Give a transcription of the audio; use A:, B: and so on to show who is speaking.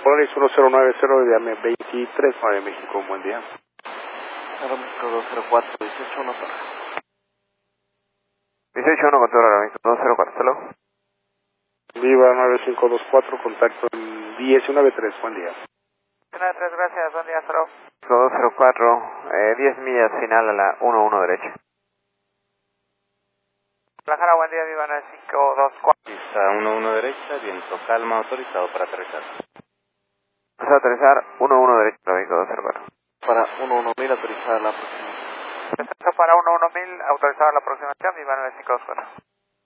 A: Polaris 1090 de AM 23, 9 México, buen día.
B: Aeroméxico 204, 181 Torre.
C: 181 con todo Aeroméxico 204, hello.
A: Viva 9524, contacto en 1093, buen día.
B: 193, gracias, buen día, hasta luego.
C: 204, 10 millas final a la 11 derecha.
B: Guadalajara, buen día, Viva 9524.
D: Pista 11 derecha, viento calma, autorizado para aterrizar.
C: Vamos a aterrizar 11 derecha, Aeroméxico 204.
B: Para 11000, autorizada la aproximación. Descenso para 11000, autorizada la aproximación, Viva 9524.